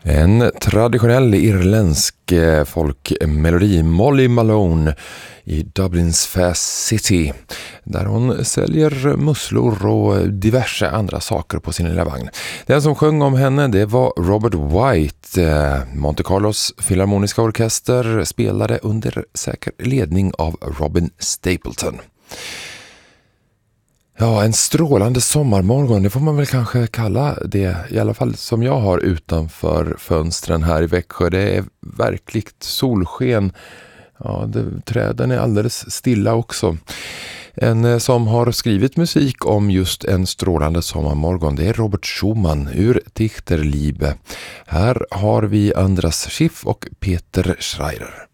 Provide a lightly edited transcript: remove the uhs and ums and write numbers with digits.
En traditionell irländsk folkmelodi, Molly Malone i Dublins Fast City, där hon säljer musslor och diverse andra saker på sin lilla vagn. Den som sjöng om henne, det var Robert White. Monte Carlos Filharmoniska orkester spelade under säker ledning av Robin Stapleton. Ja, en strålande sommarmorgon, det får man väl kanske kalla det, i alla fall som jag har utanför fönstren här i Växjö. Det är verkligt solsken. Ja, träden är alldeles stilla också. En som har skrivit musik om just en strålande sommarmorgon, det är Robert Schumann ur Dichterliebe. Här har vi Andras Schiff och Peter Schreier.